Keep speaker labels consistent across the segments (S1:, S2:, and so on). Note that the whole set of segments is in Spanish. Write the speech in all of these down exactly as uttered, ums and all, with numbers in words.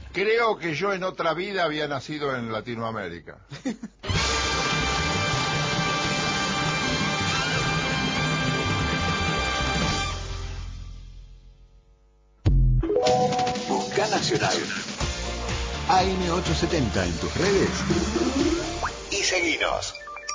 S1: Creo que yo en otra vida había nacido en Latinoamérica.
S2: Busca Nacional. A M ochocientos setenta en tus redes. Y seguinos.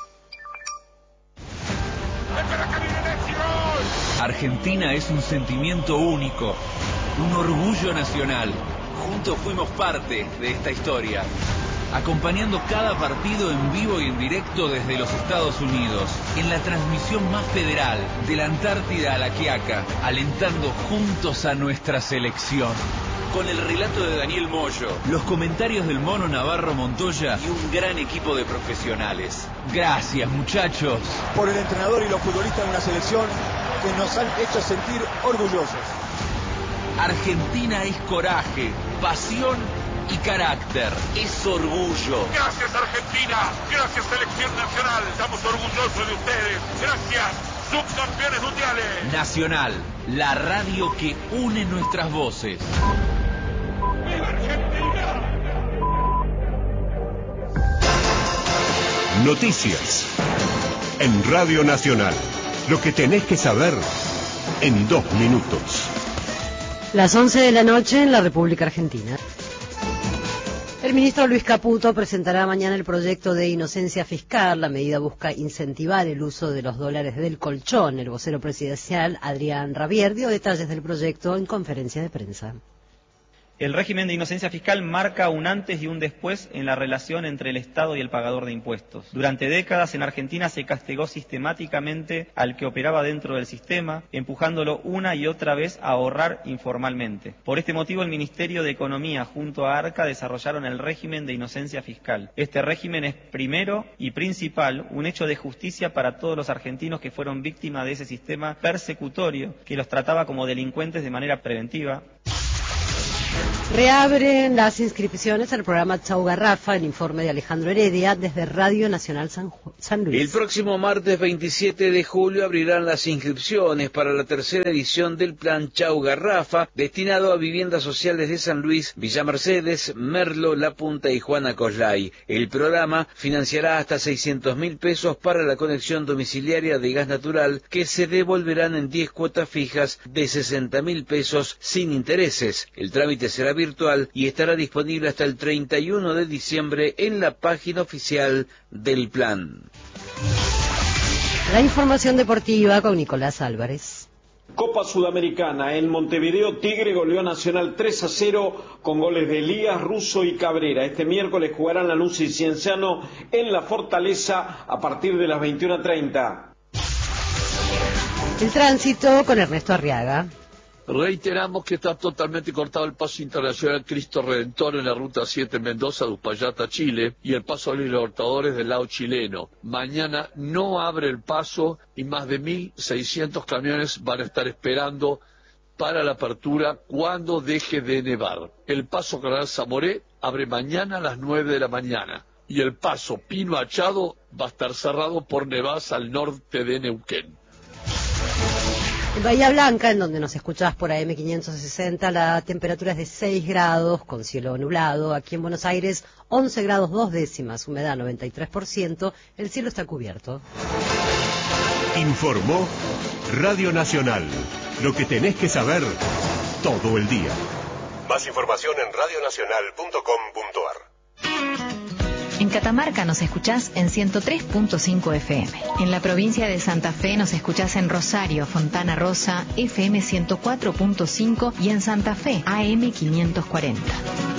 S3: Argentina es un sentimiento único, un orgullo nacional. Juntos fuimos parte de esta historia, acompañando cada partido en vivo y en directo desde los Estados Unidos, en la transmisión más federal, de la Antártida a la Quiaca, alentando juntos a nuestra selección. Con el relato de Daniel Moyo, los comentarios del Mono Navarro Montoya y un gran equipo de profesionales. Gracias, muchachos.
S4: Por el entrenador y los futbolistas de una selección que nos han hecho sentir orgullosos.
S3: Argentina es coraje, pasión y carácter. Es orgullo.
S5: Gracias, Argentina. Gracias, Selección Nacional. Estamos orgullosos de ustedes. Gracias, subcampeones mundiales.
S3: Nacional, la radio que une nuestras voces.
S5: ¡Viva Argentina!
S2: Noticias en Radio Nacional. Lo que tenés que saber en dos minutos.
S6: Las once de la noche en la República Argentina. El ministro Luis Caputo presentará mañana el proyecto de inocencia fiscal. La medida busca incentivar el uso de los dólares del colchón. El vocero presidencial, Adrián Rabier, dio detalles del proyecto en conferencia de prensa.
S7: El régimen de inocencia fiscal marca un antes y un después en la relación entre el Estado y el pagador de impuestos. Durante décadas en Argentina se castigó sistemáticamente al que operaba dentro del sistema, empujándolo una y otra vez a ahorrar informalmente. Por este motivo el Ministerio de Economía junto a ARCA desarrollaron el régimen de inocencia fiscal. Este régimen es primero y principal un hecho de justicia para todos los argentinos que fueron víctimas de ese sistema persecutorio que los trataba como delincuentes de manera preventiva.
S6: Reabren las inscripciones al programa Chau Garrafa, el informe de Alejandro Heredia desde Radio Nacional San, San Luis.
S8: El próximo martes veintisiete de julio abrirán las inscripciones para la tercera edición del plan Chau Garrafa, destinado a viviendas sociales de San Luis, Villa Mercedes, Merlo, La Punta y Juana Coslay. El programa financiará hasta seiscientos mil pesos para la conexión domiciliaria de gas natural, que se devolverán en diez cuotas fijas de sesenta mil pesos sin intereses. El trámite será virtual y estará disponible hasta el treinta y uno de diciembre en la página oficial del plan.
S6: La información deportiva con Nicolás Álvarez.
S9: Copa Sudamericana, en Montevideo Tigre goleó Nacional tres a cero con goles de Elías, Russo y Cabrera. Este miércoles jugarán Lanús y Cienciano en la Fortaleza a partir de las veintiuna treinta.
S6: El tránsito con Ernesto Arriaga.
S10: Reiteramos que está totalmente cortado el paso internacional Cristo Redentor en la ruta siete Mendoza de Uspallata, Chile, y el paso a los Libertadores del lado chileno. Mañana no abre el paso y más de mil seiscientos camiones van a estar esperando para la apertura cuando deje de nevar. El paso Canal Zamoré abre mañana a las nueve de la mañana y el paso Pino Achado va a estar cerrado por nevadas al norte de Neuquén.
S6: En Bahía Blanca, en donde nos escuchás por A M quinientos sesenta, la temperatura es de seis grados, con cielo nublado. Aquí en Buenos Aires, once grados dos décimas, humedad noventa y tres por ciento, el cielo está cubierto.
S2: Informó Radio Nacional, lo que tenés que saber todo el día. Más información en radio nacional punto com punto a r.
S11: En Catamarca nos escuchás en ciento tres punto cinco F M. En la provincia de Santa Fe nos escuchás en Rosario, Fontana Rosa, F M ciento cuatro punto cinco y en Santa Fe, A M quinientos cuarenta.